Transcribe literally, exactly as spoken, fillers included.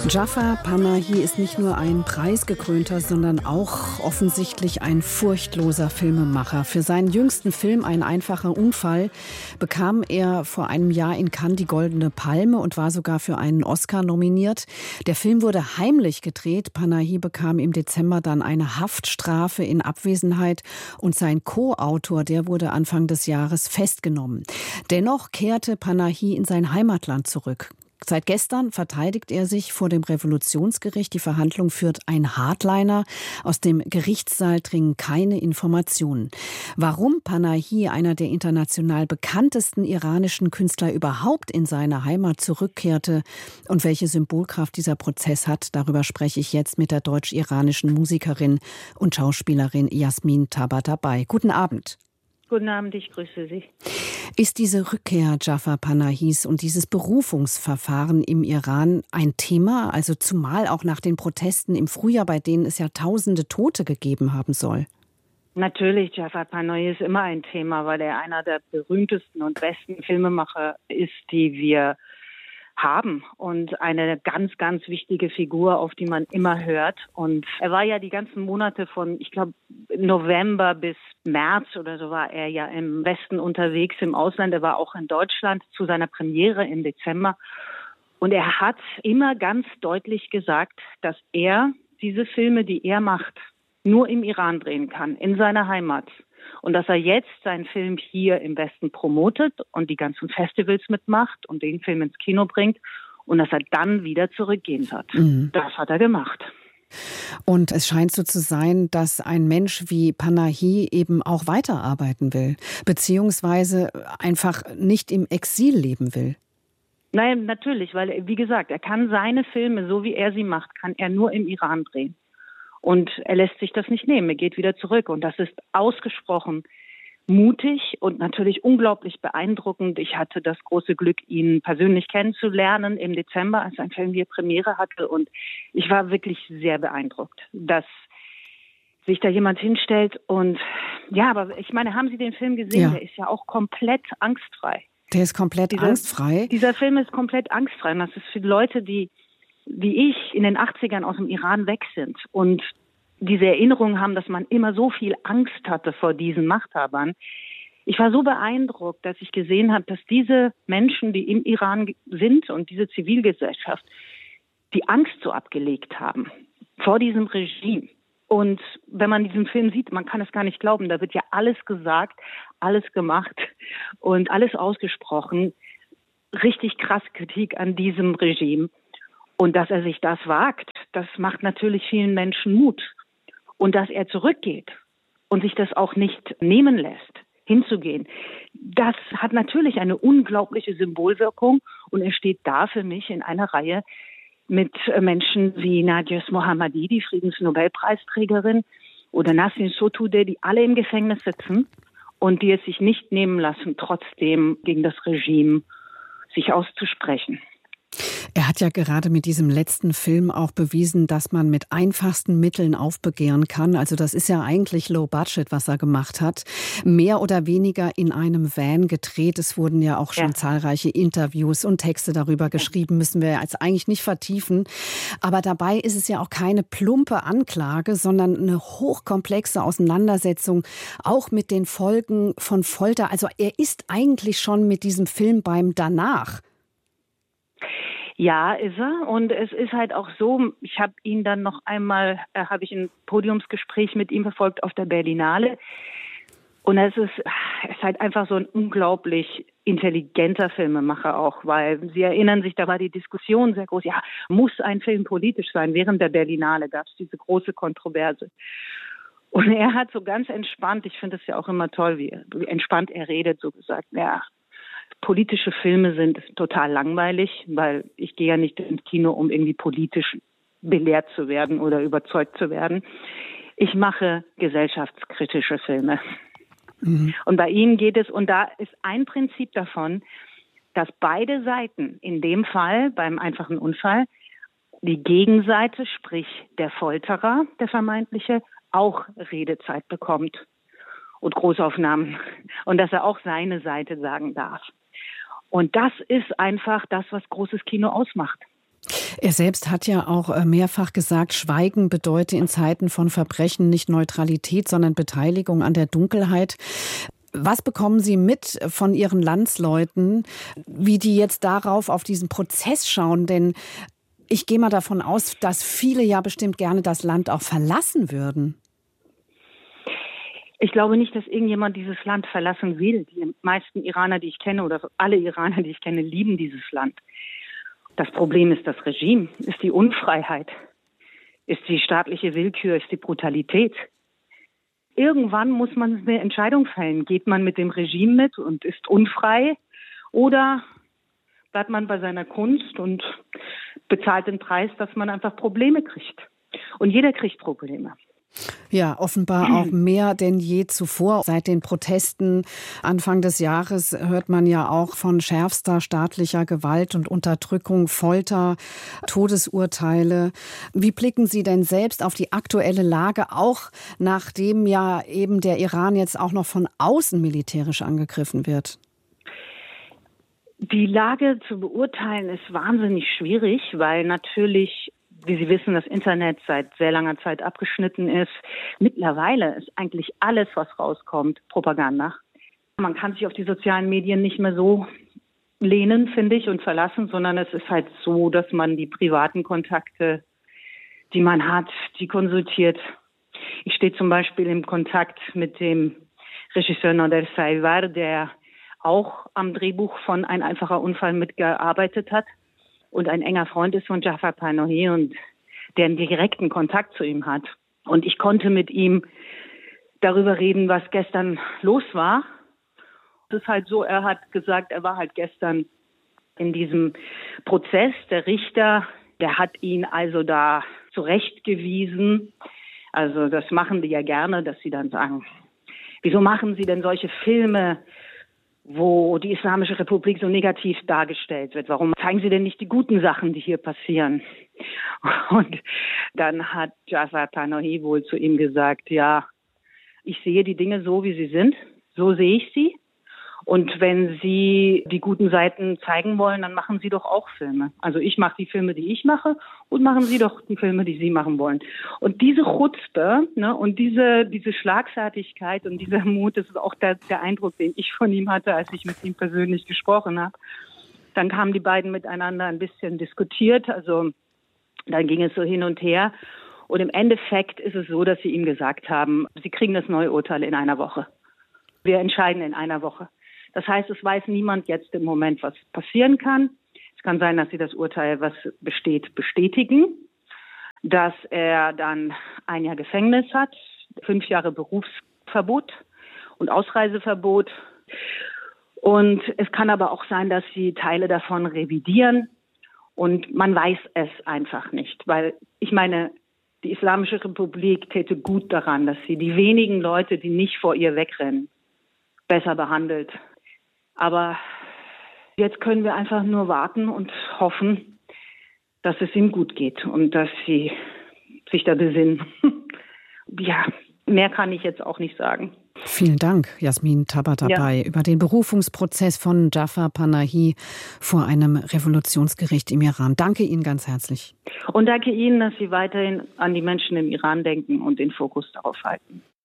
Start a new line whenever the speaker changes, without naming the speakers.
Jafar Panahi ist nicht nur ein preisgekrönter, sondern auch offensichtlich ein furchtloser Filmemacher. Für seinen jüngsten Film »Ein einfacher Unfall« bekam er vor einem Jahr in Cannes die Goldene Palme und war sogar für einen Oscar nominiert. Der Film wurde heimlich gedreht. Panahi bekam im Dezember dann eine Haftstrafe in Abwesenheit und sein Co-Autor, der wurde Anfang des Jahres festgenommen. Dennoch kehrte Panahi in sein Heimatland zurück. Seit gestern verteidigt er sich vor dem Revolutionsgericht. Die Verhandlung führt ein Hardliner. Aus dem Gerichtssaal dringen keine Informationen. Warum Panahi, einer der international bekanntesten iranischen Künstler, überhaupt in seine Heimat zurückkehrte und welche Symbolkraft dieser Prozess hat, darüber spreche ich jetzt mit der deutsch-iranischen Musikerin und Schauspielerin Jasmin Tabatabai. Guten Abend.
Guten Abend, ich grüße Sie.
Ist diese Rückkehr Jafar Panahis und dieses Berufungsverfahren im Iran ein Thema, also zumal auch nach den Protesten im Frühjahr, bei denen es ja tausende Tote gegeben haben soll?
Natürlich, Jafar Panahi ist immer ein Thema, weil er einer der berühmtesten und besten Filmemacher ist, die wir haben und eine ganz, ganz wichtige Figur, auf die man immer hört. Und er war ja die ganzen Monate von, ich glaube, November bis März oder so war er ja im Westen unterwegs, im Ausland. Er war auch in Deutschland zu seiner Premiere im Dezember. Und er hat immer ganz deutlich gesagt, dass er diese Filme, die er macht, nur im Iran drehen kann, in seiner Heimat. Und dass er jetzt seinen Film hier im Westen promotet und die ganzen Festivals mitmacht und den Film ins Kino bringt und dass er dann wieder zurückgehen wird. Mhm. Das hat er gemacht.
Und es scheint so zu sein, dass ein Mensch wie Panahi eben auch weiterarbeiten will, beziehungsweise einfach nicht im Exil leben will.
Nein, natürlich, weil, wie gesagt, er kann seine Filme, so wie er sie macht, kann er nur im Iran drehen. Und er lässt sich das nicht nehmen, er geht wieder zurück. Und das ist ausgesprochen mutig und natürlich unglaublich beeindruckend. Ich hatte das große Glück, ihn persönlich kennenzulernen im Dezember, als ein Film hier Premiere hatte. Und ich war wirklich sehr beeindruckt, dass sich da jemand hinstellt. Und ja, aber ich meine, haben Sie den Film gesehen? Ja. Der ist ja auch komplett angstfrei.
Der ist komplett
dieser,
angstfrei?
Dieser Film ist komplett angstfrei. Und das ist für Leute, die wie ich in den achtzigern aus dem Iran weg sind und diese Erinnerung haben, dass man immer so viel Angst hatte vor diesen Machthabern. Ich war so beeindruckt, dass ich gesehen habe, dass diese Menschen, die im Iran sind und diese Zivilgesellschaft, die Angst so abgelegt haben vor diesem Regime. Und wenn man diesen Film sieht, man kann es gar nicht glauben, da wird ja alles gesagt, alles gemacht und alles ausgesprochen. Richtig krass Kritik an diesem Regime. Und dass er sich das wagt, das macht natürlich vielen Menschen Mut. Und dass er zurückgeht und sich das auch nicht nehmen lässt, hinzugehen, das hat natürlich eine unglaubliche Symbolwirkung. Und er steht da für mich in einer Reihe mit Menschen wie Narges Mohammadi, die Friedensnobelpreisträgerin, oder Nasrin Sotoudeh, die alle im Gefängnis sitzen und die es sich nicht nehmen lassen, trotzdem gegen das Regime sich auszusprechen.
Er hat ja gerade mit diesem letzten Film auch bewiesen, dass man mit einfachsten Mitteln aufbegehren kann. Also das ist ja eigentlich Low Budget, was er gemacht hat. Mehr oder weniger in einem Van gedreht. Es wurden ja auch schon ja. zahlreiche Interviews und Texte darüber geschrieben, müssen wir jetzt eigentlich nicht vertiefen. Aber dabei ist es ja auch keine plumpe Anklage, sondern eine hochkomplexe Auseinandersetzung, auch mit den Folgen von Folter. Also er ist eigentlich schon mit diesem Film beim Danach.
Ja, ist er. Und es ist halt auch so, ich habe ihn dann noch einmal, äh, habe ich ein Podiumsgespräch mit ihm verfolgt auf der Berlinale. Und es ist, es ist halt einfach so ein unglaublich intelligenter Filmemacher auch, weil Sie erinnern sich, da war die Diskussion sehr groß. Ja, muss ein Film politisch sein? Während der Berlinale gab es diese große Kontroverse. Und er hat so ganz entspannt, ich finde es ja auch immer toll, wie, wie entspannt er redet, so gesagt, ja, politische Filme sind total langweilig, weil ich gehe ja nicht ins Kino, um irgendwie politisch belehrt zu werden oder überzeugt zu werden. Ich mache gesellschaftskritische Filme. Mhm. Und bei ihm geht es, und da ist ein Prinzip davon, dass beide Seiten, in dem Fall beim einfachen Unfall, die Gegenseite, sprich der Folterer, der vermeintliche, auch Redezeit bekommt und Großaufnahmen und dass er auch seine Seite sagen darf. Und das ist einfach das, was großes Kino ausmacht.
Er selbst hat ja auch mehrfach gesagt, Schweigen bedeute in Zeiten von Verbrechen nicht Neutralität, sondern Beteiligung an der Dunkelheit. Was bekommen Sie mit von Ihren Landsleuten, wie die jetzt darauf, auf diesen Prozess schauen? Denn ich gehe mal davon aus, dass viele ja bestimmt gerne das Land auch verlassen würden.
Ich glaube nicht, dass irgendjemand dieses Land verlassen will. Die meisten Iraner, die ich kenne, oder alle Iraner, die ich kenne, lieben dieses Land. Das Problem ist das Regime, ist die Unfreiheit, ist die staatliche Willkür, ist die Brutalität. Irgendwann muss man eine Entscheidung fällen. Geht man mit dem Regime mit und ist unfrei oder bleibt man bei seiner Kunst und bezahlt den Preis, dass man einfach Probleme kriegt. Und jeder kriegt Probleme.
Ja, offenbar auch mehr denn je zuvor. Seit den Protesten Anfang des Jahres hört man ja auch von schärfster staatlicher Gewalt und Unterdrückung, Folter, Todesurteile. Wie blicken Sie denn selbst auf die aktuelle Lage, auch nachdem ja eben der Iran jetzt auch noch von außen militärisch angegriffen wird?
Die Lage zu beurteilen ist wahnsinnig schwierig, weil natürlich, wie Sie wissen, das Internet seit sehr langer Zeit abgeschnitten ist. Mittlerweile ist eigentlich alles, was rauskommt, Propaganda. Man kann sich auf die sozialen Medien nicht mehr so lehnen, finde ich, und verlassen, sondern es ist halt so, dass man die privaten Kontakte, die man hat, die konsultiert. Ich stehe zum Beispiel im Kontakt mit dem Regisseur Nader Sayvar, der auch am Drehbuch von Ein einfacher Unfall mitgearbeitet hat und ein enger Freund ist von Jafar Panahi und der einen direkten Kontakt zu ihm hat. Und ich konnte mit ihm darüber reden, was gestern los war. Es ist halt so, er hat gesagt, er war halt gestern in diesem Prozess. Der Richter, der hat ihn also da zurechtgewiesen. Also das machen die ja gerne, dass sie dann sagen, wieso machen Sie denn solche Filme, wo die Islamische Republik so negativ dargestellt wird? Warum zeigen Sie denn nicht die guten Sachen, die hier passieren? Und dann hat Jafar Panahi wohl zu ihm gesagt, ja, ich sehe die Dinge so, wie sie sind. So sehe ich sie. Und wenn Sie die guten Seiten zeigen wollen, dann machen Sie doch auch Filme. Also ich mache die Filme, die ich mache, und machen Sie doch die Filme, die Sie machen wollen. Und diese Chutzpe, ne, und diese diese Schlagfertigkeit und dieser Mut, das ist auch der, der Eindruck, den ich von ihm hatte, als ich mit ihm persönlich gesprochen habe. Dann kamen die beiden miteinander ein bisschen diskutiert, also dann ging es so hin und her. Und im Endeffekt ist es so, dass sie ihm gesagt haben, Sie kriegen das neue Urteil in einer Woche. Wir entscheiden in einer Woche. Das heißt, es weiß niemand jetzt im Moment, was passieren kann. Es kann sein, dass sie das Urteil, was besteht, bestätigen, dass er dann ein Jahr Gefängnis hat, fünf Jahre Berufsverbot und Ausreiseverbot. Und es kann aber auch sein, dass sie Teile davon revidieren. Und man weiß es einfach nicht, weil ich meine, die Islamische Republik täte gut daran, dass sie die wenigen Leute, die nicht vor ihr wegrennen, besser behandelt. Aber jetzt können wir einfach nur warten und hoffen, dass es ihm gut geht und dass sie sich da besinnen. Ja, mehr kann ich jetzt auch nicht sagen.
Vielen Dank, Jasmin Tabatabai, ja, über den Berufungsprozess von Jafar Panahi vor einem Revolutionsgericht im Iran. Danke Ihnen ganz herzlich.
Und danke Ihnen, dass Sie weiterhin an die Menschen im Iran denken und den Fokus darauf halten.